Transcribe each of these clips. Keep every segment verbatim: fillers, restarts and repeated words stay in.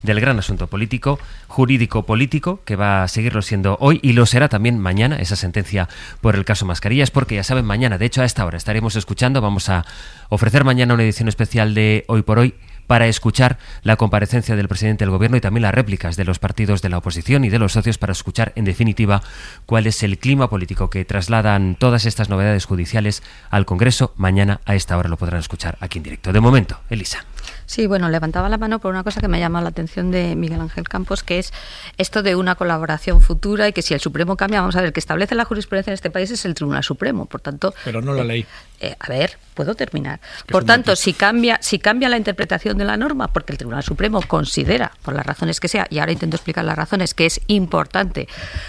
del gran asunto político, jurídico-político, que va a seguirlo siendo hoy y lo será también mañana, esa sentencia por el caso Mascarillas, porque ya saben, mañana, de hecho a esta hora estaremos escuchando, vamos a ofrecer mañana una edición especial de Hoy por Hoy para escuchar la comparecencia del presidente del Gobierno y también las réplicas de los partidos de la oposición y de los socios para escuchar, en definitiva, cuál es el clima político que trasladan todas estas novedades judiciales al Congreso. Mañana a esta hora lo podrán escuchar aquí en directo. De momento, Elisa. Sí, bueno, levantaba la mano por una cosa que me ha llamado la atención de Miguel Ángel Campos, que es esto de una colaboración futura y que si el Supremo cambia, vamos a ver, el que establece la jurisprudencia en este país es el Tribunal Supremo, por tanto... Pero no la ley. Eh, eh, a ver, puedo terminar. Por tanto, si cambia, si cambia la interpretación de la norma, porque el Tribunal Supremo considera, por las razones que sea, y ahora intento explicar las razones, que es importante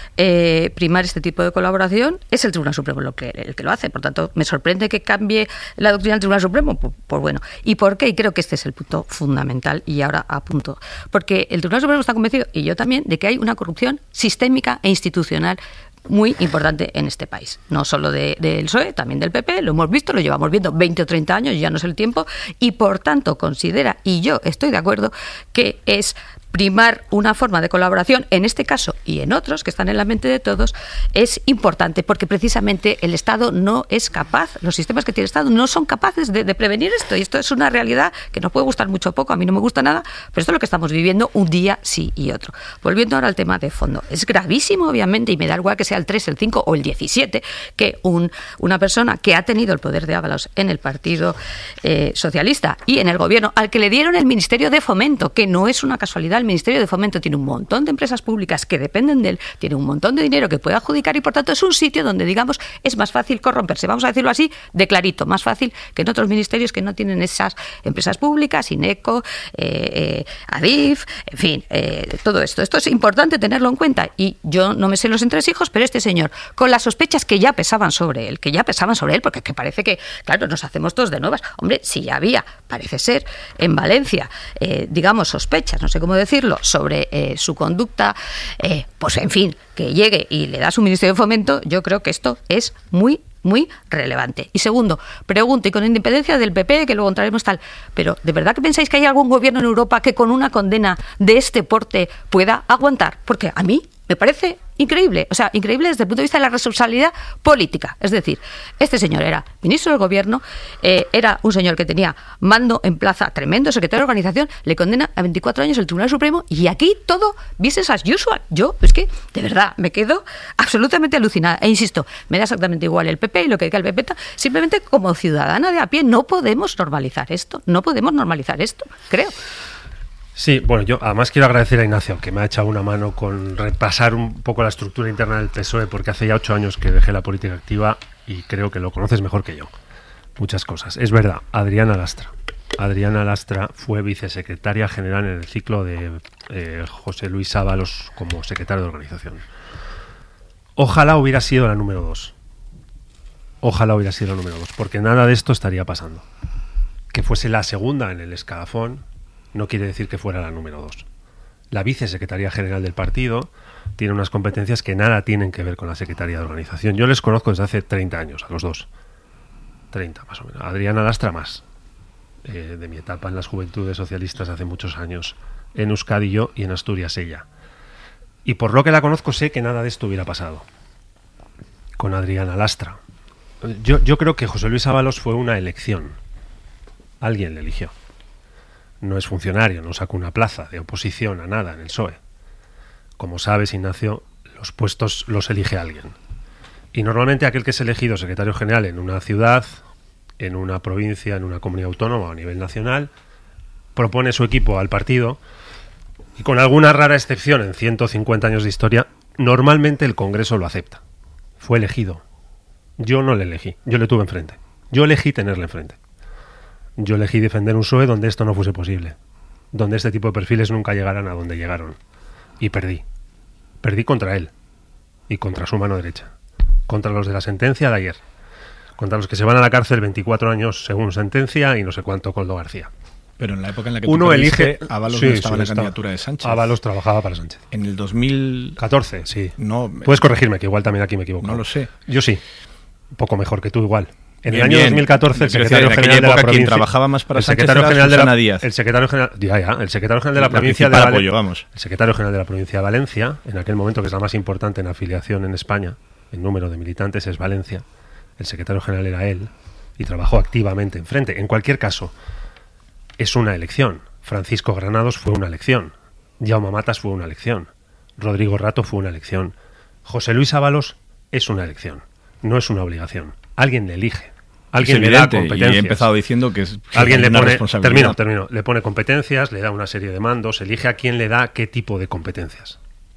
eh, primar este tipo de colaboración, es el Tribunal Supremo lo que, el que lo hace. Por tanto, me sorprende que cambie la doctrina del Tribunal Supremo. Pues, pues bueno. ¿Y por qué? Y creo que este es el punto fundamental y ahora apunto. Porque el Tribunal Supremo está convencido, y yo también, de que hay una corrupción sistémica e institucional muy importante en este país. No solo de, del P S O E, también del P P, lo hemos visto, lo llevamos viendo veinte o treinta años, ya no es el tiempo, y por tanto considera, y yo estoy de acuerdo, que es primar una forma de colaboración, en este caso y en otros que están en la mente de todos, es importante porque precisamente el Estado no es capaz, los sistemas que tiene el Estado no son capaces de, de prevenir esto, y esto es una realidad que nos puede gustar mucho o poco, a mí no me gusta nada, pero esto es lo que estamos viviendo un día sí y otro. Volviendo ahora al tema de fondo, es gravísimo obviamente, y me da igual que sea el tres, el cinco o el diecisiete, que un, una persona que ha tenido el poder de Ábalos en el Partido eh, Socialista y en el Gobierno, al que le dieron el Ministerio de Fomento, que no es una casualidad. El Ministerio de Fomento tiene un montón de empresas públicas que dependen de él, tiene un montón de dinero que puede adjudicar y por tanto es un sitio donde, digamos, es más fácil corromperse, vamos a decirlo así, de clarito, más fácil que en otros ministerios que no tienen esas empresas públicas, INECO, eh, eh, ADIF, en fin, eh, todo esto. Esto es importante tenerlo en cuenta y yo no me sé los entresijos, pero este señor, con las sospechas que ya pesaban sobre él, que ya pesaban sobre él, porque es que parece que, claro, nos hacemos todos de nuevas. Hombre, si ya había, parece ser, en Valencia, eh, digamos, sospechas, no sé cómo decirlo, sobre eh, su conducta, eh, pues en fin, que llegue y le da su Ministerio de Fomento, yo creo que esto es muy muy relevante. Y segundo, pregunto, y con independencia del P P, que luego entraremos tal, pero ¿de verdad que pensáis que hay algún gobierno en Europa que con una condena de este porte pueda aguantar? Porque a mí me parece increíble, o sea, increíble desde el punto de vista de la responsabilidad política. Es decir, este señor era ministro del Gobierno, eh, era un señor que tenía mando en plaza, tremendo secretario de organización, le condena a veinticuatro años el Tribunal Supremo y aquí todo business as usual. Yo, es que, de verdad, me quedo absolutamente alucinada. E insisto, me da exactamente igual el P P y lo que diga el P P, simplemente como ciudadana de a pie no podemos normalizar esto, no podemos normalizar esto, creo. Sí, bueno, yo además quiero agradecer a Ignacio que me ha echado una mano con repasar un poco la estructura interna del P S O E, porque hace ya ocho años que dejé la política activa y creo que lo conoces mejor que yo. Muchas cosas. Es verdad, Adriana Lastra. Adriana Lastra fue vicesecretaria general en el ciclo de eh, José Luis Ábalos como secretario de organización. Ojalá hubiera sido la número dos. Ojalá hubiera sido la número dos, porque nada de esto estaría pasando. Que fuese la segunda en el escalafón no quiere decir que fuera la número dos. La vicesecretaría general del partido tiene unas competencias que nada tienen que ver con la secretaría de organización. Yo les conozco desde hace treinta años, a los dos. treinta más o menos. Adriana Lastra más. Eh, de mi etapa en las Juventudes Socialistas hace muchos años. En Euskadi yo y en Asturias ella. Y por lo que la conozco sé que nada de esto hubiera pasado con Adriana Lastra. Yo, yo creo que José Luis Ábalos fue una elección. Alguien le eligió. No es funcionario, no saca una plaza de oposición a nada en el P S O E. Como sabes, Ignacio, los puestos los elige alguien. Y normalmente aquel que es elegido secretario general en una ciudad, en una provincia, en una comunidad autónoma o a nivel nacional, propone su equipo al partido y con alguna rara excepción en ciento cincuenta años de historia, normalmente el Congreso lo acepta. Fue elegido. Yo no le elegí, yo le tuve enfrente. Yo elegí tenerle enfrente. Yo elegí defender un P S O E donde esto no fuese posible, donde este tipo de perfiles nunca llegaran a donde llegaron. Y perdí. Perdí contra él y contra su mano derecha. Contra los de la sentencia de ayer. Contra los que se van a la cárcel veinticuatro años según sentencia y no sé cuánto Coldo García. Pero en la época en la que uno tú elige, Ábalos sí, no estaba sí, en la estaba. candidatura de Sánchez. Ábalos trabajaba para Sánchez. En el dos mil catorce, sí. No, puedes corregirme, que igual también aquí me equivoco. No lo sé. Yo sí. Un poco mejor que tú, igual. En bien, el año bien. dos mil catorce, el Quiero secretario decir, en general de la aquella época, quien provincia, trabajaba más para el Sánchez secretario era general de la, Susana Díaz. el secretario general, ya, ya, el secretario general de la, La provincia de principal Vale- apoyo, vamos. el secretario general de la provincia de Valencia, en aquel momento que es la más importante en afiliación en España, en número de militantes es Valencia. El secretario general era él y trabajó activamente enfrente. En cualquier caso, es una elección. Francisco Granados fue una elección. Jaume Matas fue una elección. Rodrigo Rato fue una elección. José Luis Ábalos es una elección. No es una obligación. Alguien le elige. Alguien Es le da evidente, competencias. y he empezado diciendo que es Alguien le una pone, responsabilidad. termino, termino, le pone competencias, le da una serie de mandos, elige a quién le da qué tipo de competencias.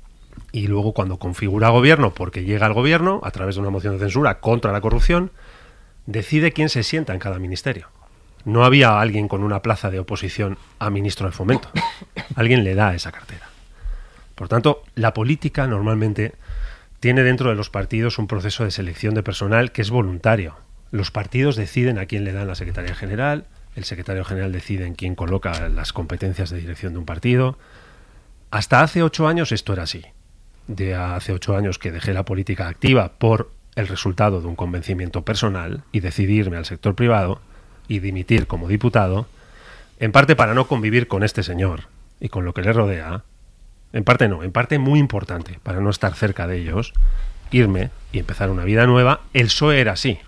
Y luego cuando configura gobierno, porque llega al gobierno, a través de una moción de censura contra la corrupción, decide quién se sienta en cada ministerio. No había alguien con una plaza de oposición a ministro de Fomento. Alguien le da esa cartera. Por tanto, la política normalmente tiene dentro de los partidos un proceso de selección de personal que es voluntario. Los partidos deciden a quién le dan la Secretaría General, el Secretario General decide en quién coloca las competencias de dirección de un partido. Hasta hace ocho años esto era así. De hace ocho años que dejé la política activa por el resultado de un convencimiento personal y decidí irme al sector privado y dimitir como diputado, en parte para no convivir con este señor y con lo que le rodea, en parte no, en parte muy importante, para no estar cerca de ellos, irme y empezar una vida nueva. El P S O E era así.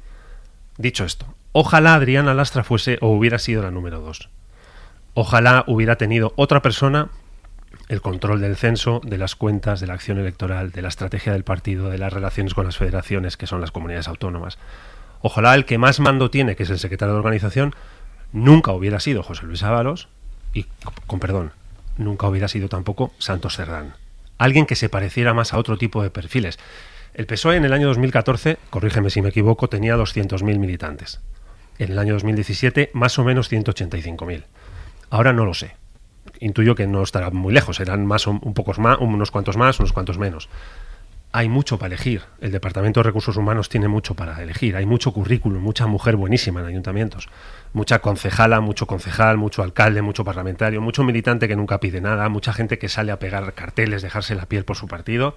Dicho esto, ojalá Adriana Lastra fuese o hubiera sido la número dos. Ojalá hubiera tenido otra persona el control del censo, de las cuentas, de la acción electoral, de la estrategia del partido, de las relaciones con las federaciones, que son las comunidades autónomas. Ojalá el que más mando tiene, que es el secretario de organización, nunca hubiera sido José Luis Ábalos y, con perdón, nunca hubiera sido tampoco Santos Cerdán. Alguien que se pareciera más a otro tipo de perfiles. El P S O E en el año dos mil catorce, corrígeme si me equivoco, tenía doscientos mil militantes. En el año dos mil diecisiete, más o menos ciento ochenta y cinco mil. Ahora no lo sé. Intuyo que no estará muy lejos, serán más un pocos más, unos cuantos más, unos cuantos menos. Hay mucho para elegir. El Departamento de Recursos Humanos tiene mucho para elegir. Hay mucho currículum, mucha mujer buenísima en ayuntamientos. Mucha concejala, mucho concejal, mucho alcalde, mucho parlamentario, mucho militante que nunca pide nada, mucha gente que sale a pegar carteles, dejarse la piel por su partido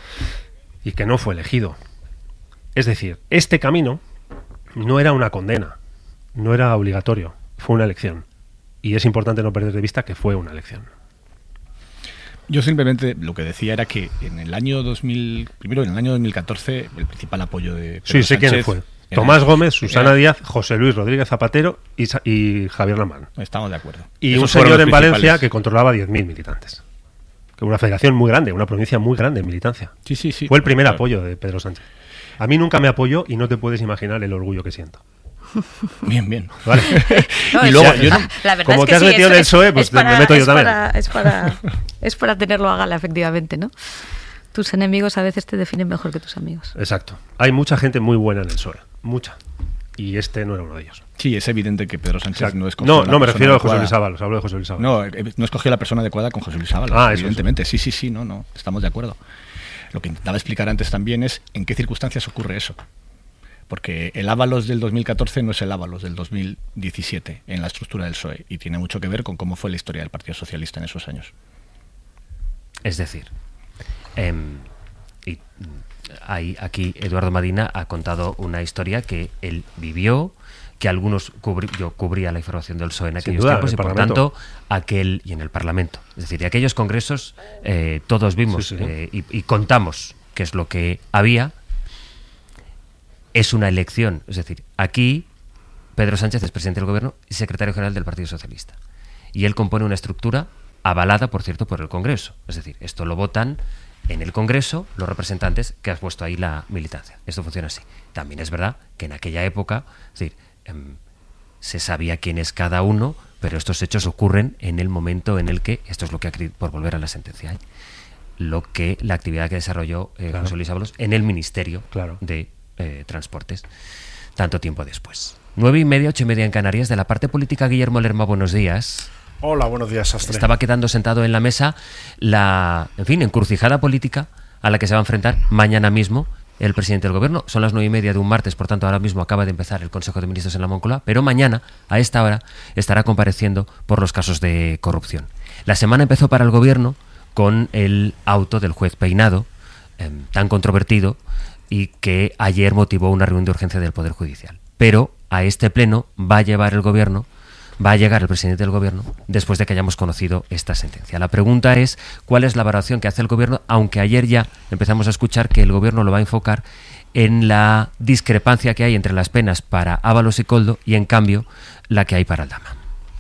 y que no fue elegido. Es decir, este camino no era una condena, no era obligatorio, fue una elección. Y es importante no perder de vista que fue una elección. Yo simplemente lo que decía era que en el año dos mil, primero en el año dos mil catorce, el principal apoyo de Pedro Sí, sé Sánchez quién fue. era, Tomás Gómez, Susana era, Díaz, José Luis Rodríguez Zapatero y, y Javier Lamán. Estamos de acuerdo. Y Esos un fueron señor los en Valencia principales. que controlaba diez mil militantes. Que una federación muy grande, una provincia muy grande en militancia. Sí, sí, sí. Fue el primer Claro. apoyo de Pedro Sánchez. A mí nunca me apoyó y no te puedes imaginar el orgullo que siento. Bien, bien. ¿Vale? No, Y es- luego, la, yo no- la verdad como es que te has sí, metido es- en el P S O E, es pues para- me meto yo es también. para- es, para, es para tenerlo a gala, efectivamente, ¿no? Tus enemigos a veces te definen mejor que tus amigos. Exacto. Hay mucha gente muy buena en el P S O E. Mucha. Y este no era uno de ellos. Sí, es evidente que Pedro Sánchez Exacto. no escogió No, la no me persona refiero a José adecuada. Luis Ábalos. Hablo de José Luis Ábalos. No, eh, no escogió la persona adecuada con José Luis Ábalos, Ah, eso, evidentemente. Sí, sí, sí, no, no, estamos de acuerdo. Lo que intentaba explicar antes también es en qué circunstancias ocurre eso. Porque el Ábalos del dos mil catorce no es el Ábalos del dos mil diecisiete en la estructura del P S O E y tiene mucho que ver con cómo fue la historia del Partido Socialista en esos años. Es decir, em, y, hay, aquí Eduardo Madina ha contado una historia que él vivió, que algunos cubrí, yo cubría la información del P S O E en aquellos duda, tiempos en y el por Parlamento. tanto aquel y en el Parlamento. Es decir, y aquellos congresos eh, todos vimos Sí, sí. eh, y, y contamos qué es lo que había. Es una elección, es decir, aquí Pedro Sánchez es presidente del gobierno y secretario general del Partido Socialista. Y él compone una estructura avalada, por cierto, por el Congreso. Es decir, esto lo votan en el Congreso los representantes que has puesto ahí la militancia. Esto funciona así. También es verdad que en aquella época, es decir, em, se sabía quién es cada uno, pero estos hechos ocurren en el momento en el que, esto es lo que ha acri- por volver a la sentencia, ¿eh? lo que la actividad que desarrolló eh, Claro. José Luis Ábalos en el Ministerio Claro. de eh, Transportes, tanto tiempo después. Nueve y media, ocho y media en Canarias. De la parte política, Guillermo Lerma, buenos días. Hola, buenos días, Sastre. Estaba quedando sentado en la mesa la, en fin, encrucijada política a la que se va a enfrentar mañana mismo el presidente del gobierno. Son las nueve y media de un martes, por tanto ahora mismo acaba de empezar el Consejo de Ministros en la Moncloa, pero mañana, a esta hora, estará compareciendo por los casos de corrupción. La semana empezó para el gobierno con el auto del juez Peinado, eh, tan controvertido, y que ayer motivó una reunión de urgencia del Poder Judicial. pero a este pleno va a llevar el gobierno, va a llegar el presidente del gobierno después de que hayamos conocido esta sentencia. La pregunta es cuál es la valoración que hace el gobierno, aunque ayer ya empezamos a escuchar que el gobierno lo va a enfocar en la discrepancia que hay entre las penas para Ábalos y Koldo y, en cambio, la que hay para Aldama.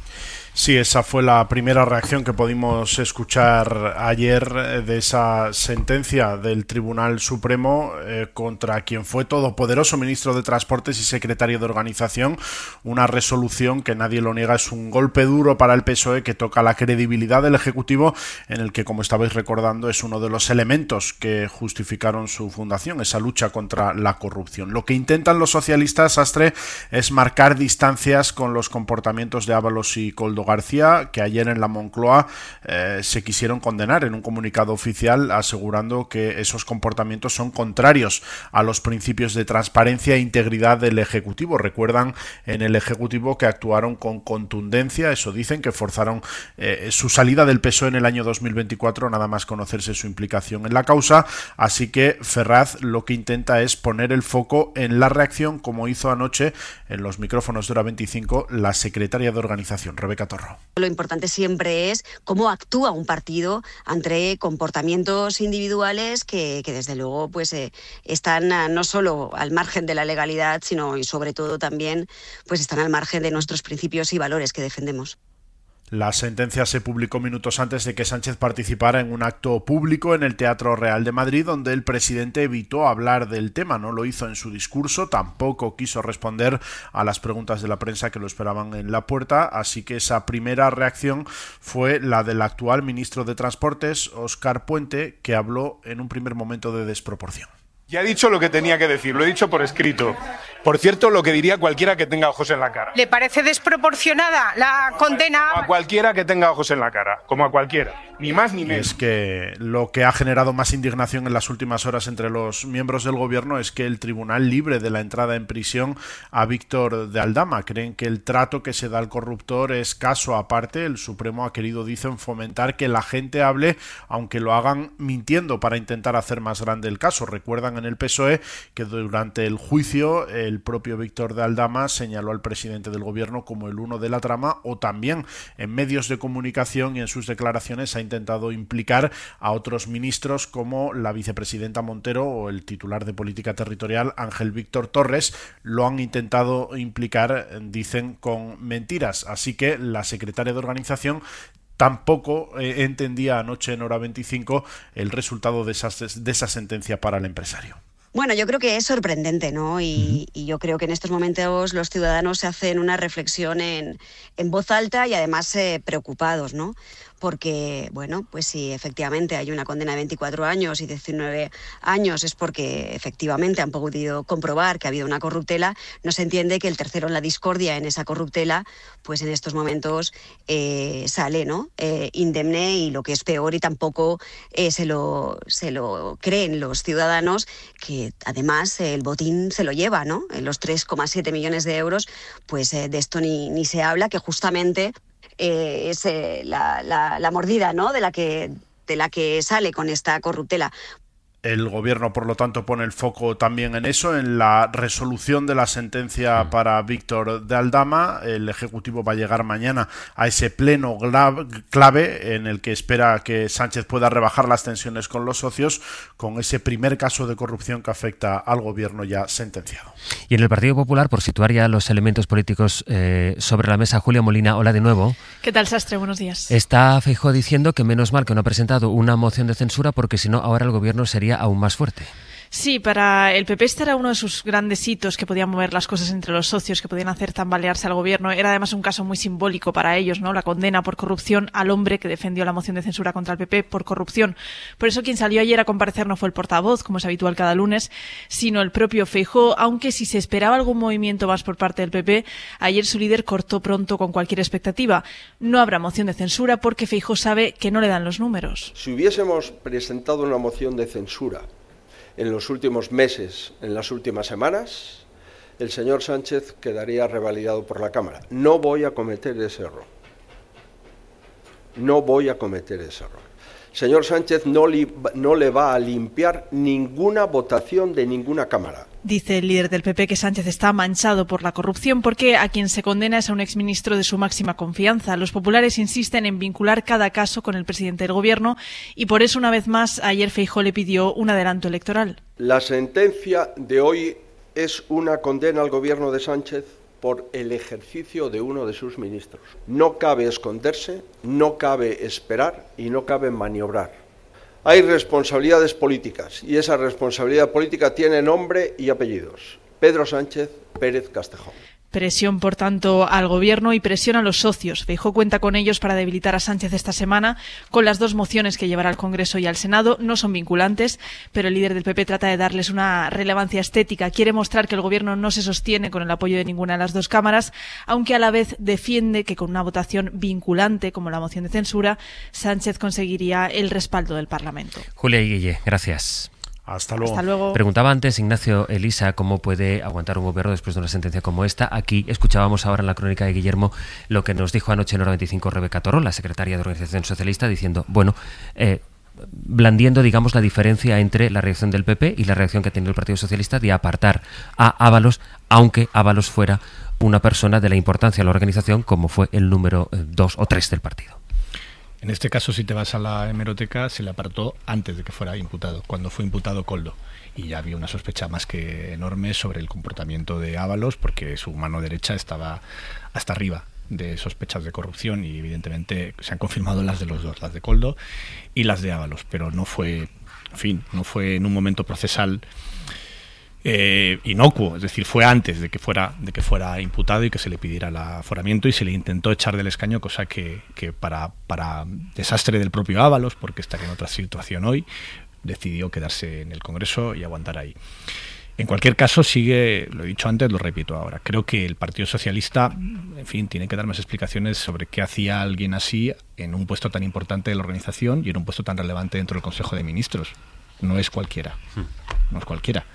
Sí, esa fue la primera reacción que pudimos escuchar ayer de esa sentencia del Tribunal Supremo eh, contra quien fue todopoderoso ministro de Transportes y secretario de Organización. Una resolución que nadie lo niega, es un golpe duro para el P S O E que toca la credibilidad del Ejecutivo, en el que, como estabais recordando, es uno de los elementos que justificaron su fundación, esa lucha contra la corrupción. Lo que intentan los socialistas, Astre, es marcar distancias con los comportamientos de Ábalos y Koldo García, que ayer en la Moncloa eh, se quisieron condenar en un comunicado oficial, asegurando que esos comportamientos son contrarios a los principios de transparencia e integridad del Ejecutivo. Recuerdan en el Ejecutivo que actuaron con contundencia, eso dicen, que forzaron eh, su salida del P S O E en el año dos mil veinticuatro, nada más conocerse su implicación en la causa. Así que Ferraz lo que intenta es poner el foco en la reacción, como hizo anoche en los micrófonos de Hora veinticinco la secretaria de Organización, Rebeca Torro. Lo importante siempre es cómo actúa un partido ante comportamientos individuales que, que desde luego pues eh, están uh, no solo al margen de la legalidad, sino y sobre todo también pues están al margen de nuestros principios y valores que defendemos. La sentencia se publicó minutos antes de que Sánchez participara en un acto público en el Teatro Real de Madrid, donde el presidente evitó hablar del tema. No lo hizo en su discurso, tampoco quiso responder a las preguntas de la prensa que lo esperaban en la puerta, así que esa primera reacción fue la del actual ministro de Transportes, Óscar Puente, que habló en un primer momento de desproporción. Ya he dicho lo que tenía que decir, lo he dicho por escrito. Por cierto, lo que diría cualquiera que tenga ojos en la cara. ¿Le parece desproporcionada la condena? A cualquiera que tenga ojos en la cara, como a cualquiera, ni más ni menos. Es que lo que ha generado más indignación en las últimas horas entre los miembros del gobierno es que el tribunal libre de la entrada en prisión a Víctor de Aldama. Creen que el trato que se da al corruptor es caso aparte. El Supremo ha querido, dicen, fomentar que la gente hable, aunque lo hagan mintiendo para intentar hacer más grande el caso. Recuerdan en el P S O E que durante el juicio el propio Víctor de Aldama señaló al presidente del gobierno como el uno de la trama, o también en medios de comunicación y en sus declaraciones ha intentado implicar a otros ministros como la vicepresidenta Montero o el titular de Política Territorial Ángel Víctor Torres. Lo han intentado implicar, dicen, con mentiras. Así que la secretaria de Organización tampoco eh, entendía anoche en Hora veinticinco el resultado de esa, de esa sentencia para el empresario. Bueno, yo creo que es sorprendente, ¿no? Y, y yo creo que en estos momentos los ciudadanos se hacen una reflexión en, en voz alta y además eh, preocupados, ¿no? Porque, bueno, pues si efectivamente hay una condena de veinticuatro años y diecinueve años es porque efectivamente han podido comprobar que ha habido una corruptela. No se entiende que el tercero en la discordia en esa corruptela, pues en estos momentos eh, sale, ¿no? Eh, indemne, y lo que es peor, y tampoco eh, se lo, se lo creen los ciudadanos, que además eh, el botín se lo lleva, ¿no? Los tres coma siete millones de euros, pues eh, de esto ni, ni se habla, que justamente Eh, es eh, la, la, la mordida, ¿no? de la que de la que sale con esta corruptela. El gobierno, por lo tanto, pone el foco también en eso, en la resolución de la sentencia para Víctor de Aldama. El Ejecutivo va a llegar mañana a ese pleno clave en el que espera que Sánchez pueda rebajar las tensiones con los socios, con ese primer caso de corrupción que afecta al gobierno ya sentenciado. Y en el Partido Popular, por situar ya los elementos políticos eh, sobre la mesa, Julia Molina, hola de nuevo. ¿Qué tal, Sastre? Buenos días. Está Feijóo diciendo que menos mal que no ha presentado una moción de censura, porque si no, ahora el gobierno sería aún más fuerte. Sí, para el P P este era uno de sus grandes hitos que podían mover las cosas entre los socios, que podían hacer tambalearse al gobierno. Era además un caso muy simbólico para ellos, ¿no? La condena por corrupción al hombre que defendió la moción de censura contra el P P por corrupción. Por eso quien salió ayer a comparecer no fue el portavoz, como es habitual cada lunes, sino el propio Feijóo, aunque si se esperaba algún movimiento más por parte del P P, ayer su líder cortó pronto con cualquier expectativa. No habrá moción de censura porque Feijóo sabe que no le dan los números. Si hubiésemos presentado una moción de censura en los últimos meses, en las últimas semanas, el señor Sánchez quedaría revalidado por la Cámara. No voy a cometer ese error. No voy a cometer ese error. Señor Sánchez no, li, no le va a limpiar ninguna votación de ninguna Cámara. Dice el líder del P P que Sánchez está manchado por la corrupción porque a quien se condena es a un exministro de su máxima confianza. Los populares insisten en vincular cada caso con el presidente del Gobierno y por eso, una vez más, ayer Feijóo le pidió un adelanto electoral. La sentencia de hoy es una condena al Gobierno de Sánchez por el ejercicio de uno de sus ministros. No cabe esconderse, no cabe esperar y no cabe maniobrar. Hay responsabilidades políticas y esa responsabilidad política tiene nombre y apellidos. Pedro Sánchez Pérez Castejón. Presión, por tanto, al Gobierno y presión a los socios. Feijóo cuenta con ellos para debilitar a Sánchez esta semana con las dos mociones que llevará al Congreso y al Senado. No son vinculantes, pero el líder del P P trata de darles una relevancia estética. Quiere mostrar que el Gobierno no se sostiene con el apoyo de ninguna de las dos cámaras, aunque a la vez defiende que con una votación vinculante, como la moción de censura, Sánchez conseguiría el respaldo del Parlamento. Julia y Guille, gracias. Hasta luego. Hasta luego. Preguntaba antes Ignacio Elisa cómo puede aguantar un gobierno después de una sentencia como esta. Aquí escuchábamos ahora en la crónica de Guillermo lo que nos dijo anoche en Hora veinticinco Rebeca Toro, la secretaria de Organización Socialista, diciendo, bueno, eh, blandiendo, digamos, la diferencia entre la reacción del P P y la reacción que ha tenido el Partido Socialista de apartar a Ábalos, aunque Ábalos fuera una persona de la importancia de la organización como fue el número eh, dos o tres del partido. En este caso, si te vas a la hemeroteca, se le apartó antes de que fuera imputado, cuando fue imputado Koldo. Y ya había una sospecha más que enorme sobre el comportamiento de Ábalos, porque su mano derecha estaba hasta arriba de sospechas de corrupción y evidentemente se han confirmado las de los dos, las de Koldo y las de Ábalos, pero no fue, en fin, no fue en un momento procesal Eh, inocuo, es decir, fue antes de que fuera de que fuera imputado y que se le pidiera el aforamiento y se le intentó echar del escaño, cosa que, que para, para desastre del propio Ábalos, porque estaría en otra situación hoy, decidió quedarse en el Congreso y aguantar ahí. En cualquier caso, sigue, lo he dicho antes, lo repito ahora, creo que el Partido Socialista, en fin, tiene que dar más explicaciones sobre qué hacía alguien así en un puesto tan importante de la organización y en un puesto tan relevante dentro del Consejo de Ministros. No es cualquiera, no es cualquiera.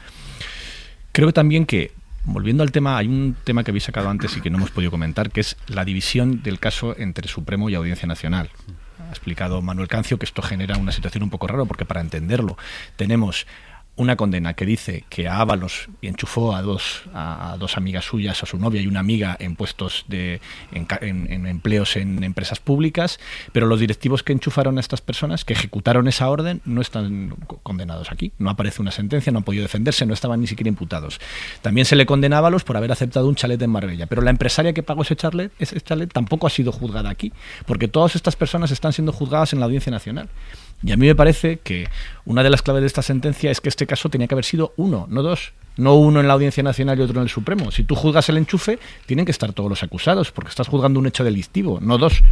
Creo también que, volviendo al tema, hay un tema que habéis sacado antes y que no hemos podido comentar, que es la división del caso entre Supremo y Audiencia Nacional. Ha explicado Manuel Cancio que esto genera una situación un poco rara, porque para entenderlo tenemos una condena que dice que a Ábalos enchufó a dos a, a dos amigas suyas, a su novia y una amiga, en puestos de en, en, en empleos en empresas públicas, pero los directivos que enchufaron a estas personas, que ejecutaron esa orden, no están condenados aquí. No aparece una sentencia, no han podido defenderse, no estaban ni siquiera imputados. También se le condena a Ábalos por haber aceptado un chalet en Marbella, pero la empresaria que pagó ese chalet, ese chalet tampoco ha sido juzgada aquí, porque todas estas personas están siendo juzgadas en la Audiencia Nacional. Y a mí me parece que una de las claves de esta sentencia es que este caso tenía que haber sido uno, no dos. No uno en la Audiencia Nacional y otro en el Supremo. Si tú juzgas el enchufe, tienen que estar todos los acusados, porque estás juzgando un hecho delictivo, no dos.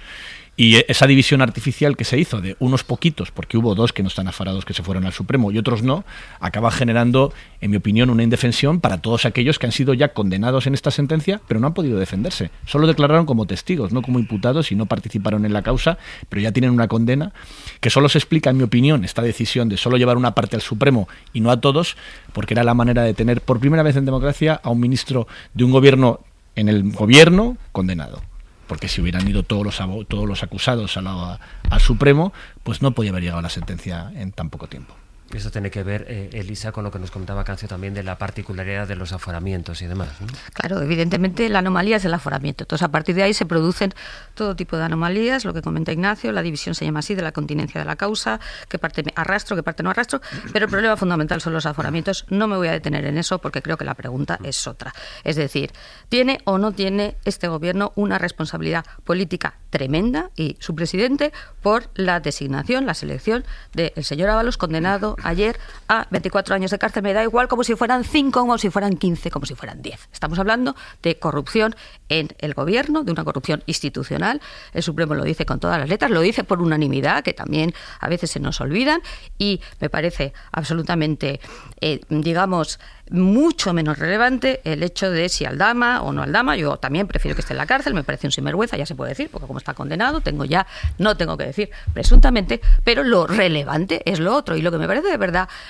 Y esa división artificial que se hizo de unos poquitos, porque hubo dos que no están afarados que se fueron al Supremo y otros no, acaba generando, en mi opinión, una indefensión para todos aquellos que han sido ya condenados en esta sentencia, pero no han podido defenderse. Solo declararon como testigos, no como imputados, y no participaron en la causa, pero ya tienen una condena que solo se explica, en mi opinión, esta decisión de solo llevar una parte al Supremo y no a todos, porque era la manera de tener por primera vez en democracia a un ministro de un gobierno en el gobierno condenado. Porque si hubieran ido todos los todos los acusados a la, al Supremo, pues no podía haber llegado a la sentencia en tan poco tiempo. Eso tiene que ver, eh, Elisa, con lo que nos comentaba Cancio también de la particularidad de los aforamientos y demás, ¿no? Claro, evidentemente la anomalía es el aforamiento. Entonces, a partir de ahí se producen todo tipo de anomalías, lo que comenta Ignacio, la división se llama así, de la continencia de la causa, qué parte arrastro, qué parte no arrastro, pero el problema fundamental son los aforamientos. No me voy a detener en eso porque creo que la pregunta es otra. Es decir, ¿tiene o no tiene este gobierno una responsabilidad política tremenda, y su presidente, por la designación, la selección del señor Ábalos, condenado ayer a veinticuatro años de cárcel? Me da igual como si fueran cinco, como si fueran quince, como si fueran diez. Estamos hablando de corrupción en el gobierno, de una corrupción institucional. El Supremo lo dice con todas las letras, lo dice por unanimidad, que también a veces se nos olvidan, y me parece absolutamente, eh, digamos, mucho menos relevante el hecho de si Aldama o no Aldama. Yo también prefiero que esté en la cárcel, me parece un sinvergüenza, ya se puede decir, porque como está condenado, tengo ya, no tengo que decir presuntamente, pero lo relevante es lo otro. Y lo que me parece de verdad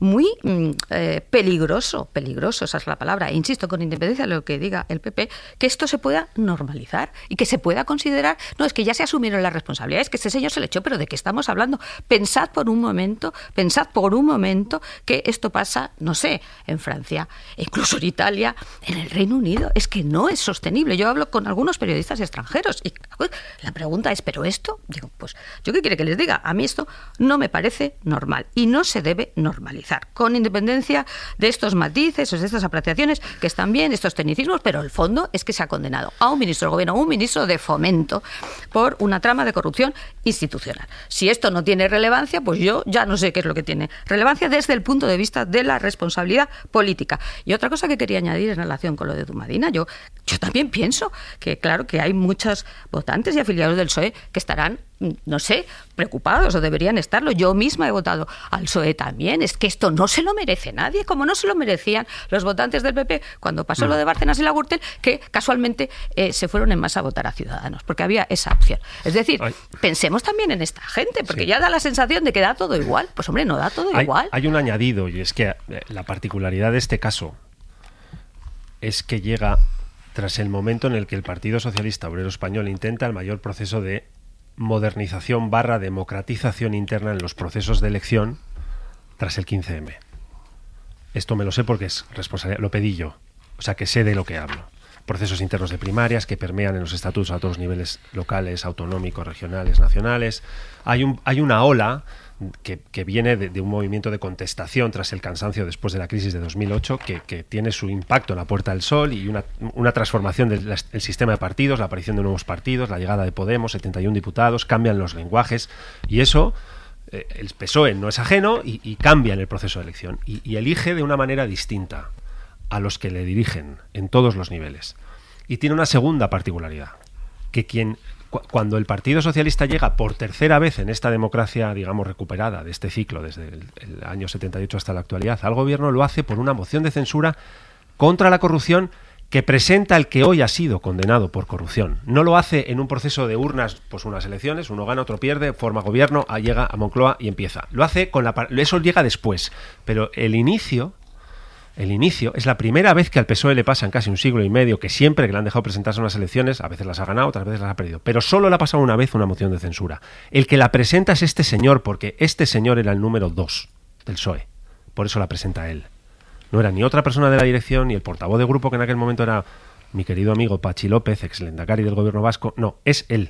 muy eh, peligroso, peligroso, esa es la palabra, e insisto, con independencia de lo que diga el P P, que esto se pueda normalizar y que se pueda considerar, no, es que ya se asumieron las responsabilidades, que este señor se le echó, pero ¿de qué estamos hablando? Pensad por un momento, pensad por un momento que esto pasa, no sé, en Francia, incluso en Italia, en el Reino Unido, es que no es sostenible. Yo hablo con algunos periodistas extranjeros y la pregunta es, ¿pero esto? Digo, pues, ¿yo qué quiere que les diga? A mí esto no me parece normal y no se debe normalizar, con independencia de estos matices o de estas apreciaciones que están bien, estos tecnicismos, pero el fondo es que se ha condenado a un ministro del gobierno, a un ministro de Fomento, por una trama de corrupción institucional. Si esto no tiene relevancia, pues yo ya no sé qué es lo que tiene relevancia desde el punto de vista de la responsabilidad política. Y otra cosa que quería añadir en relación con lo de Dumadina, yo, yo también pienso que, claro, que hay muchos votantes y afiliados del P S O E que estarán, no sé, preocupados o deberían estarlo. Yo misma he votado al P S O E también. Es que esto no se lo merece nadie, como no se lo merecían los votantes del P P cuando pasó no. lo de Bárcenas y la Gürtel, que casualmente eh, se fueron en masa a votar a Ciudadanos, porque había esa opción. Es decir, Ay. pensemos también en esta gente, porque sí. ya da la sensación de que da todo igual. Pues hombre, no da todo hay, igual. Hay un añadido, y es que la particularidad de este caso es que llega tras el momento en el que el Partido Socialista Obrero Español intenta el mayor proceso de modernización barra democratización interna en los procesos de elección tras el quince eme. Esto me lo sé porque es responsabilidad, lo pedí yo, o sea que sé de lo que hablo. Procesos internos de primarias que permean en los estatutos a todos los niveles locales, autonómicos, regionales, nacionales. Hay un hay una ola que, que viene de, de un movimiento de contestación tras el cansancio después de la crisis de dos mil ocho, que, que tiene su impacto en la Puerta del Sol y una, una transformación del la, el sistema de partidos, la aparición de nuevos partidos, la llegada de Podemos, setenta y uno diputados, cambian los lenguajes y eso, eh, el P S O E no es ajeno y, y cambia en el proceso de elección y, y elige de una manera distinta a los que le dirigen en todos los niveles. Y tiene una segunda particularidad, que quien cuando el Partido Socialista llega por tercera vez en esta democracia, digamos, recuperada de este ciclo, desde el, el año setenta y ocho hasta la actualidad, al gobierno, lo hace por una moción de censura contra la corrupción que presenta el que hoy ha sido condenado por corrupción. No lo hace en un proceso de urnas, pues unas elecciones, uno gana, otro pierde, forma gobierno, llega a Moncloa y empieza. Lo hace con la... Eso llega después, pero el inicio... El inicio es la primera vez que al P S O E le pasa en casi un siglo y medio, que siempre que le han dejado presentarse unas elecciones, a veces las ha ganado, otras veces las ha perdido, pero solo le ha pasado una vez una moción de censura. El que la presenta es este señor, porque este señor era el número dos del P S O E, por eso la presenta él. No era ni otra persona de la dirección, ni el portavoz de grupo, que en aquel momento era mi querido amigo Pachi López, ex lehendakari del gobierno vasco, no, es él.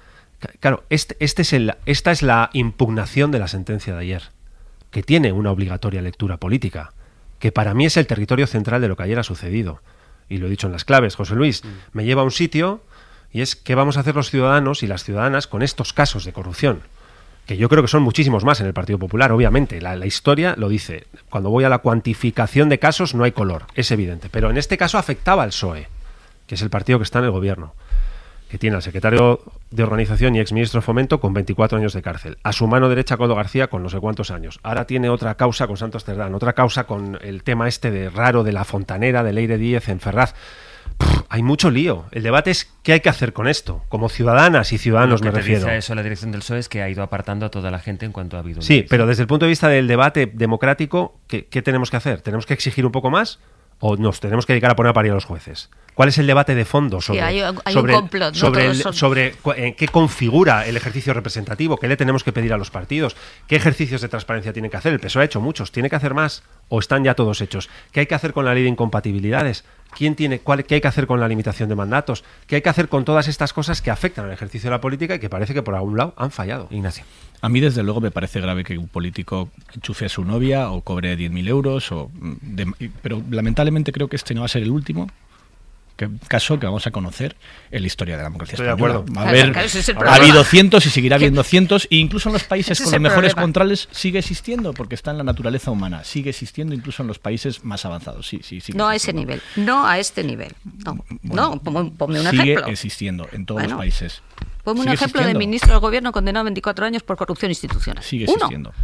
Claro, este, este es el, esta es la impugnación de la sentencia de ayer, que tiene una obligatoria lectura política, que para mí es el territorio central de lo que ayer ha sucedido. Y lo he dicho en las claves, José Luis, mm. me lleva a un sitio y es qué vamos a hacer los ciudadanos y las ciudadanas con estos casos de corrupción, que yo creo que son muchísimos más en el Partido Popular, obviamente. La, la historia lo dice. Cuando voy a la cuantificación de casos no hay color, es evidente. Pero en este caso afectaba al P S O E, que es el partido que está en el gobierno, que tiene al secretario de Organización y exministro de Fomento con veinticuatro años de cárcel, a su mano derecha Coldo García con no sé cuántos años, ahora tiene otra causa con Santos Cerdán, otra causa con el tema este de raro de la Fontanera, de Leire Díez en Ferraz. Pff, hay mucho lío. El debate es qué hay que hacer con esto, como ciudadanas y ciudadanos, me refiero. Lo que te dice eso la dirección del P S O E es que ha ido apartando a toda la gente en cuanto ha habido. Sí, pero desde el punto de vista del debate democrático, ¿qué, qué tenemos que hacer? ¿Tenemos que exigir un poco más? ¿O nos tenemos que dedicar a poner a parir a los jueces? ¿Cuál es el debate de fondo sobre, sí, hay, hay sobre, un complot, ¿no? sobre, el, son... sobre en qué configura el ejercicio representativo? ¿Qué le tenemos que pedir a los partidos? ¿Qué ejercicios de transparencia tiene que hacer? El P S O E ha hecho muchos. ¿Tiene que hacer más? ¿O están ya todos hechos? ¿Qué hay que hacer con la ley de incompatibilidades? ¿Quién tiene, cuál, ¿Qué hay que hacer con la limitación de mandatos? ¿Qué hay que hacer con todas estas cosas que afectan al ejercicio de la política y que parece que por algún lado han fallado? Ignacio. A mí, desde luego, me parece grave que un político enchufe a su novia o cobre diez mil euros. O de, pero lamentablemente creo que este no va a ser el último que, caso que vamos a conocer en la historia de la democracia Estoy española. de acuerdo. Va a haber, claro, ha habido cientos y seguirá habiendo cientos, e incluso en los países con los mejores problema. controles sigue existiendo, porque está en la naturaleza humana. Sigue existiendo incluso en los países más avanzados. Sí, sí, sí, no a ese nivel. No a este nivel. No, bueno, no ponme un sigue ejemplo. Sigue existiendo en todos bueno. los países. Ponme un ejemplo de ministro del gobierno condenado a veinticuatro años por corrupción institucional. Sigue Uno. existiendo.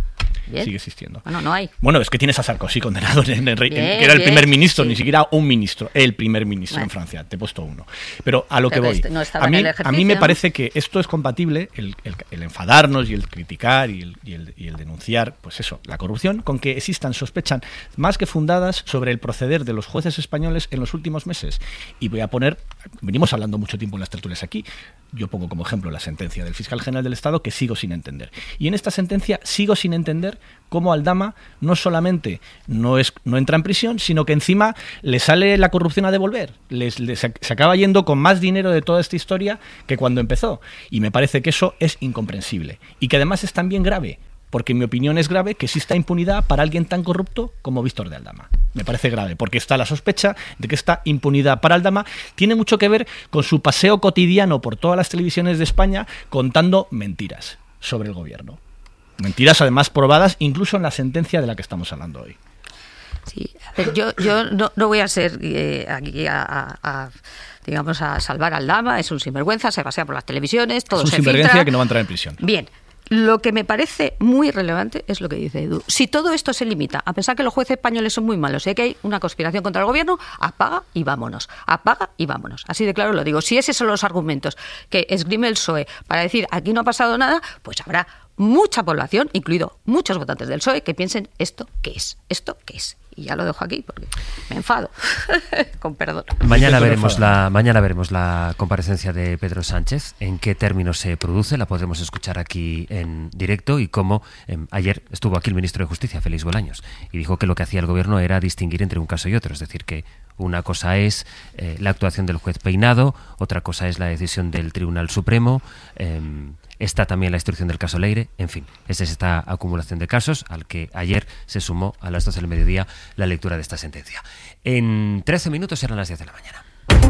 Bien. Sigue existiendo. Bueno, no hay. Bueno, es que tienes a Sarkozy condenado en el rey, Bien, que era el bien, primer ministro, sí. ni siquiera un ministro, el primer ministro Bueno. en Francia. Te he puesto uno. Pero a lo Pero que voy. este no estaba a, en mí, el a ejercicio, mí me ¿no? parece que esto es compatible, el, el, el enfadarnos y el criticar y el, y, el, y el denunciar, pues eso, la corrupción, con que existan sospechas más que fundadas sobre el proceder de los jueces españoles en los últimos meses. Y voy a poner, venimos hablando mucho tiempo en las tertulias aquí, yo pongo como ejemplo la sentencia del fiscal general del Estado, que sigo sin entender. Y en esta sentencia sigo sin entender cómo Aldama no solamente no, es, no entra en prisión, sino que encima le sale la corrupción a devolver. Les, les, se acaba yendo con más dinero de toda esta historia que cuando empezó. Y me parece que eso es incomprensible. Y que además es también grave, porque en mi opinión es grave que exista impunidad para alguien tan corrupto como Víctor de Aldama. Me parece grave, porque está la sospecha de que esta impunidad para Aldama tiene mucho que ver con su paseo cotidiano por todas las televisiones de España contando mentiras sobre el gobierno. Mentiras además probadas incluso en la sentencia de la que estamos hablando hoy. Sí, a ver, yo, yo no, no voy a ser eh, aquí a, a, a, digamos, a salvar al Aldama, es un sinvergüenza, se pasea por las televisiones, todo es un se sinvergüenza filtra. que no va a entrar en prisión. Bien. Lo que me parece muy relevante es lo que dice Edu. Si todo esto se limita a pensar que los jueces españoles son muy malos y que hay una conspiración contra el gobierno, apaga y vámonos. Apaga y vámonos. Así de claro lo digo. Si esos son los argumentos que esgrime el P S O E para decir aquí no ha pasado nada, pues habrá mucha población, incluido muchos votantes del P S O E, que piensen esto qué es, esto qué es. Y ya lo dejo aquí porque me enfado. Con perdón. Mañana veremos la mañana veremos la comparecencia de Pedro Sánchez, en qué términos se produce, la podremos escuchar aquí en directo y cómo eh, ayer estuvo aquí el ministro de Justicia, Félix Bolaños, y dijo que lo que hacía el gobierno era distinguir entre un caso y otro, es decir, que una cosa es eh, la actuación del juez Peinado, otra cosa es la decisión del Tribunal Supremo, eh, está también la instrucción del caso Leire, en fin, es esta acumulación de casos al que ayer se sumó a las doce del mediodía la lectura de esta sentencia. En trece minutos serán las diez de la mañana.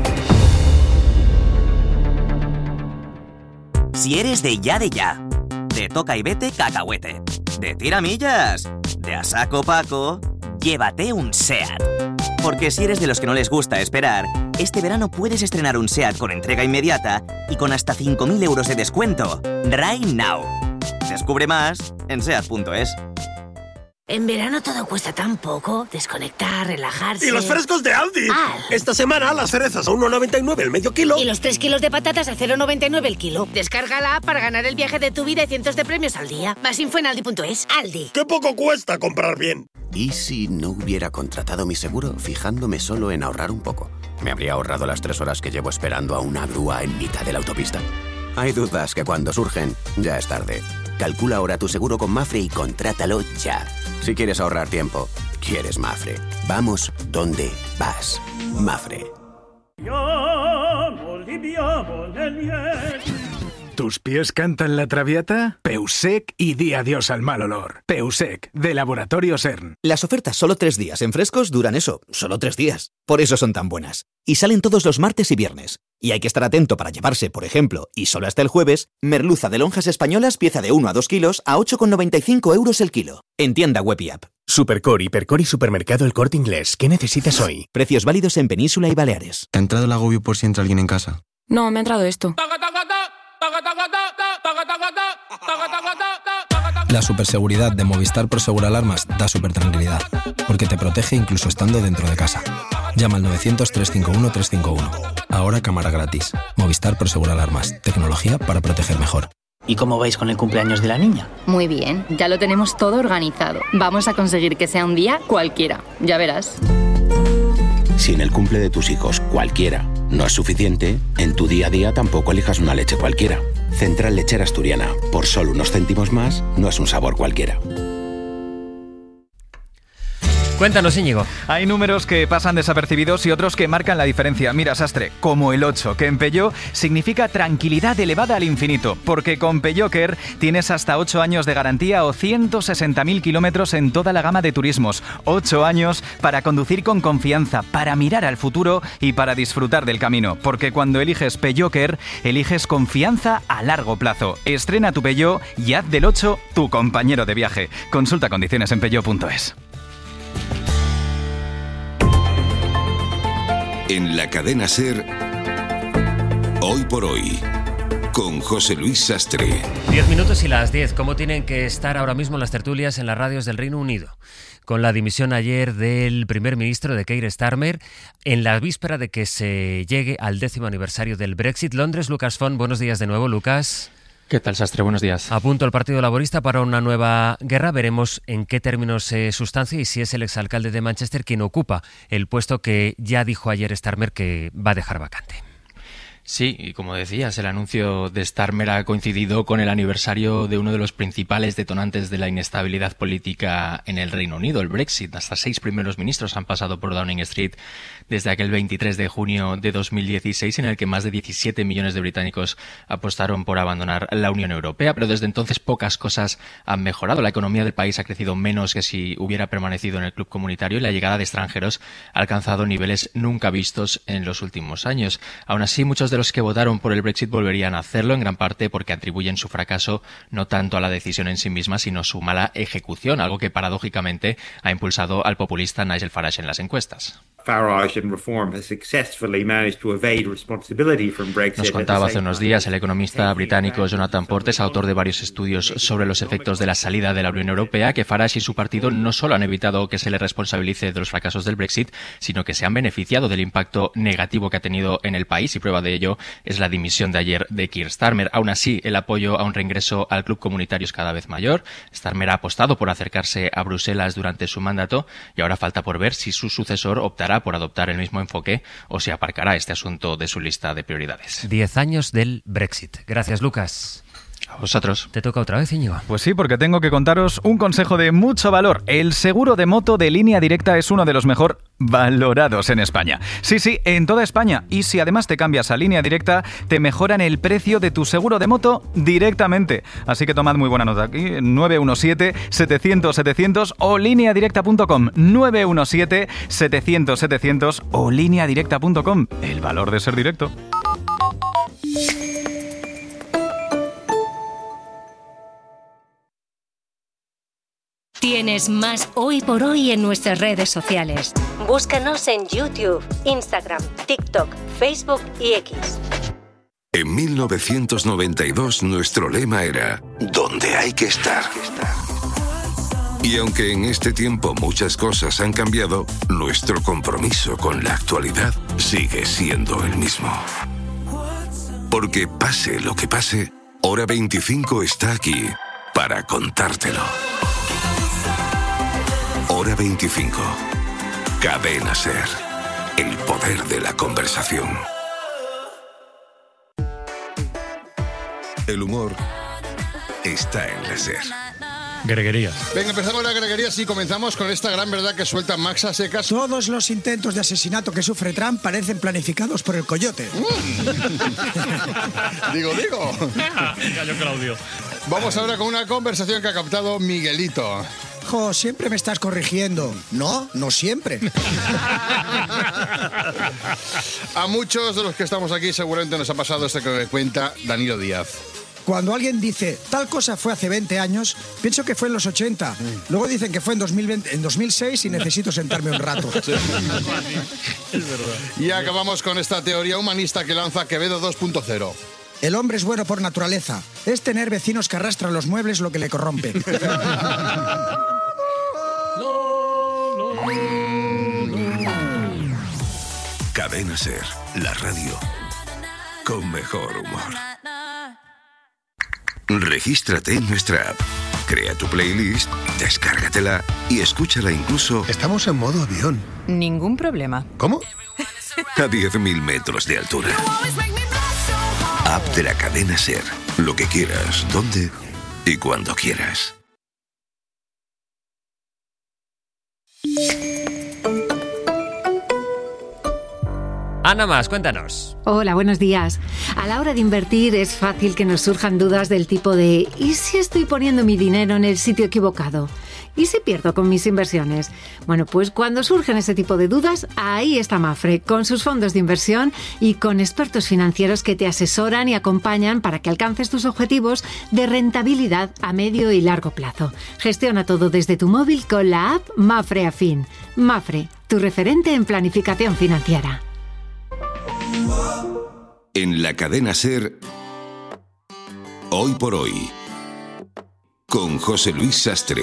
Si eres de ya de ya, de toca y vete cacahuete, de tiramillas, de a saco paco, llévate un SEAT. Porque si eres de los que no les gusta esperar, este verano puedes estrenar un SEAT con entrega inmediata y con hasta cinco mil euros de descuento. Right now. Descubre más en seat punto es. En verano todo cuesta tan poco. Desconectar, relajarse... ¡Y los frescos de Aldi! Aldi. Esta semana las cerezas a uno noventa y nueve el medio kilo. Y los tres kilos de patatas a cero noventa y nueve el kilo. Descarga la app para ganar el viaje de tu vida y cientos de premios al día. Más info en aldi punto es. Aldi. ¡Qué poco cuesta comprar bien! ¿Y si no hubiera contratado mi seguro fijándome solo en ahorrar un poco? ¿Me habría ahorrado las tres horas que llevo esperando a una grúa en mitad de la autopista? Hay dudas que cuando surgen, ya es tarde. Calcula ahora tu seguro con Mafre y contrátalo ya. Si quieres ahorrar tiempo, quieres Mafre. Vamos donde vas. Mafre. ¿Tus pies cantan la traviata? Peusec y di adiós al mal olor. Peusec, de Laboratorio CERN. Las ofertas solo tres días en Frescos duran eso, solo tres días. Por eso son tan buenas. Y salen todos los martes y viernes. Y hay que estar atento para llevarse, por ejemplo, y solo hasta el jueves, merluza de lonjas españolas pieza de uno a dos kilos a ocho con noventa y cinco euros el kilo. En tienda web y app. Supercore, Hipercore y Supermercado El Corte Inglés. ¿Qué necesitas hoy? Precios válidos en Península y Baleares. ¿Te ha entrado el agobio por si entra alguien en casa? No, me ha entrado esto. La superseguridad de Movistar Prosegur Alarmas da super tranquilidad, porque te protege incluso estando dentro de casa. Llama al novecientos, trescientos cincuenta y uno, trescientos cincuenta y uno. Ahora cámara gratis. Movistar Prosegur Alarmas. Tecnología para proteger mejor. ¿Y cómo vais con el cumpleaños de la niña? Muy bien, ya lo tenemos todo organizado. Vamos a conseguir que sea un día cualquiera. Ya verás. Si en el cumple de tus hijos cualquiera no es suficiente, en tu día a día tampoco elijas una leche cualquiera. Central Lechera Asturiana, por solo unos céntimos más, no es un sabor cualquiera. Cuéntanos, Íñigo. Hay números que pasan desapercibidos y otros que marcan la diferencia. Mira, Sastre, como el ocho, que en Peugeot significa tranquilidad elevada al infinito, porque con Peugeot Care tienes hasta ocho años de garantía o ciento sesenta mil kilómetros en toda la gama de turismos. ocho años para conducir con confianza, para mirar al futuro y para disfrutar del camino, porque cuando eliges Peugeot Care, eliges confianza a largo plazo. Estrena tu Peugeot y haz del ocho tu compañero de viaje. Consulta condiciones en peugeot punto es. En la cadena SER, Hoy por Hoy, con José Luis Sastre. Diez minutos y las diez. ¿Cómo tienen que estar ahora mismo las tertulias en las radios del Reino Unido? Con la dimisión ayer del primer ministro de Keir Starmer, en la víspera de que se llegue al décimo aniversario del Brexit. Londres, Lucas Font, buenos días de nuevo, Lucas. ¿Qué tal, Sastre? Buenos días. A punto el Partido Laborista para una nueva guerra. Veremos en qué términos se sustancia y si es el exalcalde de Manchester quien ocupa el puesto que ya dijo ayer Starmer que va a dejar vacante. Sí, y como decías, el anuncio de Starmer ha coincidido con el aniversario de uno de los principales detonantes de la inestabilidad política en el Reino Unido, el Brexit. Hasta seis primeros ministros han pasado por Downing Street desde aquel veintitrés de junio de dos mil dieciséis, en el que más de diecisiete millones de británicos apostaron por abandonar la Unión Europea. Pero desde entonces pocas cosas han mejorado. La economía del país ha crecido menos que si hubiera permanecido en el club comunitario y la llegada de extranjeros ha alcanzado niveles nunca vistos en los últimos años. Aún así, muchos de los que votaron por el Brexit volverían a hacerlo, en gran parte porque atribuyen su fracaso no tanto a la decisión en sí misma, sino su mala ejecución, algo que paradójicamente ha impulsado al populista Nigel Farage en las encuestas. Nos contaba hace unos días el economista británico Jonathan Portes, autor de varios estudios sobre los efectos de la salida de la Unión Europea, que Farage y su partido no solo han evitado que se le responsabilice de los fracasos del Brexit, sino que se han beneficiado del impacto negativo que ha tenido en el país, y prueba de ello es la dimisión de ayer de Keir Starmer. Aún así, el apoyo a un reingreso al club comunitario es cada vez mayor. Starmer ha apostado por acercarse a Bruselas durante su mandato y ahora falta por ver si su sucesor optará por adoptar el mismo enfoque o si aparcará este asunto de su lista de prioridades. Diez años del Brexit. Gracias, Lucas. A vosotros. ¿Te toca otra vez, Íñigo? Pues sí, porque tengo que contaros un consejo de mucho valor. El seguro de moto de Línea Directa es uno de los mejor valorados en España. Sí, sí, en toda España. Y si además te cambias a Línea Directa, te mejoran el precio de tu seguro de moto directamente. Así que tomad muy buena nota aquí. nueve uno siete, setecientos, setecientos o línea directa punto com. nueve uno siete, setecientos, setecientos o línea directa punto com. El valor de ser directo. Tienes más Hoy por Hoy en nuestras redes sociales. Búscanos en YouTube, Instagram, TikTok, Facebook y X. En mil novecientos noventa y dos nuestro lema era «Donde hay que estar». Y aunque en este tiempo muchas cosas han cambiado, nuestro compromiso con la actualidad sigue siendo el mismo. Porque pase lo que pase, Hora veinticinco está aquí para contártelo. Hora veinticinco. Cadena SER. El poder de la conversación. El humor está en la SER. Greguerías. Venga, empezamos la greguería y comenzamos con esta gran verdad que suelta Max a secas. Todos los intentos de asesinato que sufre Trump parecen planificados por el coyote. Mm. digo, digo. Gallo Claudio. Vamos ahora con una conversación que ha captado Miguelito. Jo, siempre me estás corrigiendo. No, no siempre. A muchos de los que estamos aquí seguramente nos ha pasado esto que me cuenta Danilo Díaz. Cuando alguien dice, tal cosa fue hace veinte años, pienso que fue en los ochenta. Luego dicen que fue en, dos mil veinte, en dos mil seis y necesito sentarme un rato. Sí. Es verdad. Y acabamos con esta teoría humanista que lanza Quevedo dos punto cero. El hombre es bueno por naturaleza. Es tener vecinos que arrastran los muebles lo que le corrompe. Cadena SER, la radio con mejor humor. Regístrate en nuestra app, crea tu playlist, descárgatela y escúchala incluso... Estamos en modo avión. Ningún problema. ¿Cómo? A diez mil metros de altura. App de la cadena SER. Lo que quieras, donde y cuando quieras. Ana Mas, cuéntanos. Hola, buenos días. A la hora de invertir es fácil que nos surjan dudas del tipo de ¿y si estoy poniendo mi dinero en el sitio equivocado? ¿Y si pierdo con mis inversiones? Bueno, pues cuando surgen ese tipo de dudas, ahí está Mapfre, con sus fondos de inversión y con expertos financieros que te asesoran y acompañan para que alcances tus objetivos de rentabilidad a medio y largo plazo. Gestiona todo desde tu móvil con la app Mapfre Afin. Mapfre, tu referente en planificación financiera. En la cadena SER, Hoy por hoy, con José Luis Sastre.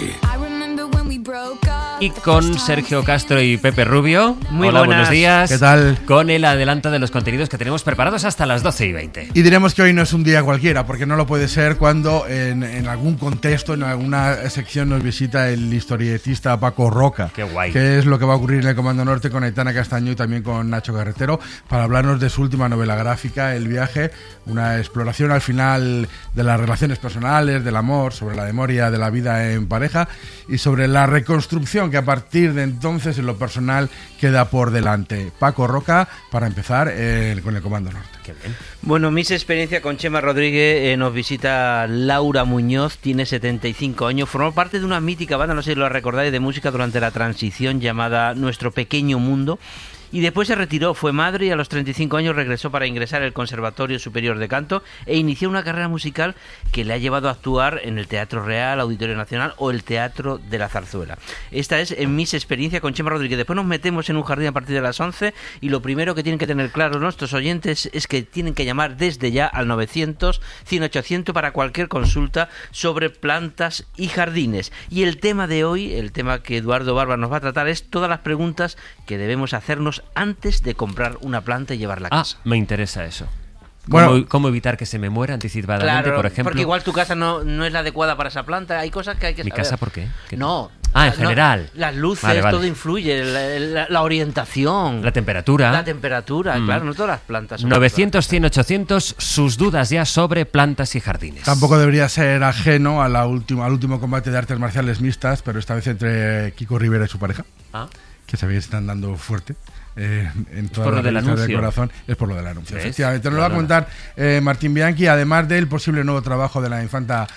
Y con Sergio Castro y Pepe Rubio. Muy Hola, buenas. buenos días. ¿Qué tal? Con el adelanto de los contenidos que tenemos preparados hasta las doce y veinte. Y diremos que hoy no es un día cualquiera, porque no lo puede ser cuando en, en algún contexto, en alguna sección nos visita el historietista Paco Roca. Qué guay. Que es lo que va a ocurrir en el Comando Norte con Aitana Castaño y también con Nacho Carretero, para hablarnos de su última novela gráfica, El viaje, una exploración al final de las relaciones personales, del amor, sobre la memoria de la vida en pareja y sobre la reconstrucción que a partir de entonces en lo personal queda por delante. Paco Roca, para empezar eh, con el Comando Norte. Qué bien. Bueno, mis experiencias con Chema Rodríguez, eh, nos visita Laura Muñoz, tiene setenta y cinco años, formó parte de una mítica banda, no sé si lo recordáis, de música durante la transición llamada Nuestro Pequeño Mundo. Y después se retiró, fue madre y a los treinta y cinco años regresó para ingresar al Conservatorio Superior de Canto e inició una carrera musical que le ha llevado a actuar en el Teatro Real, Auditorio Nacional o el Teatro de la Zarzuela. Esta es en mis experiencias con Chema Rodríguez. Después nos metemos en un jardín a partir de las once y lo primero que tienen que tener claro nuestros oyentes es que tienen que llamar desde ya al novecientos, cien, ochocientos para cualquier consulta sobre plantas y jardines. Y el tema de hoy, el tema que Eduardo Barba nos va a tratar, es todas las preguntas que debemos hacernos antes de comprar una planta y llevarla a casa. Ah, me interesa eso. ¿Cómo, Bueno, ¿Cómo evitar que se me muera anticipadamente, Claro, por ejemplo? porque igual tu casa no, no es la adecuada para esa planta. Hay cosas que hay que ¿Mi saber. casa por qué? ¿Qué? No. Ah, en no, general. Las luces, Vale, vale. todo influye. La, la- la orientación. La temperatura. La temperatura, Mm. claro, no todas las plantas son novecientos, cien, ochocientos, sus dudas ya sobre plantas y jardines. Tampoco debería ser ajeno a la última, al último combate de artes marciales mixtas, pero esta vez entre Kiko Rivera y su pareja, Ah. que se ve que están dando fuerte. Eh, en todas por lo las del revistas anuncio. corazón, es por lo del anuncio. ¿Ves? Efectivamente, nos lo No, va a no, no. contar eh, Martín Bianchi, además del posible nuevo trabajo de la infanta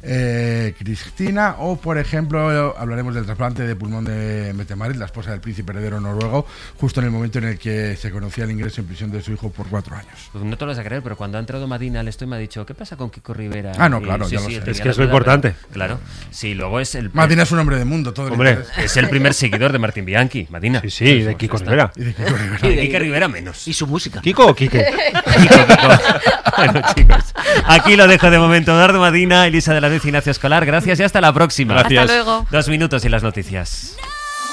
eh, Cristina, o por ejemplo hablaremos del trasplante de pulmón de Mette-Marit, la esposa del príncipe heredero noruego, justo en el momento en el que se conocía el ingreso en prisión de su hijo por cuatro años. Pues no te lo vas a creer, pero cuando ha entrado Madina al esto y me ha dicho, ¿qué pasa con Kiko Rivera? Ah, no, Y- claro, sí, ya lo sí, sé. tenía Es que la es lo duda, importante. pero- Claro. Sí, luego es el... Martín es un hombre de mundo, todo el Hombre, interés. Es el primer seguidor de Martín Bianchi, Madina. Sí, sí, de Kiko Rivera. Y de Kiko Rivera. Y de Kiko Rivera menos. Y su música. ¿Kiko o Quique? Kiko, Kiko. Bueno, chicos, aquí lo dejo de momento. Eduardo Madina, Elisa de la Luz, Ignacio Escolar, gracias y hasta la próxima. Gracias. Hasta luego. Dos minutos y las noticias.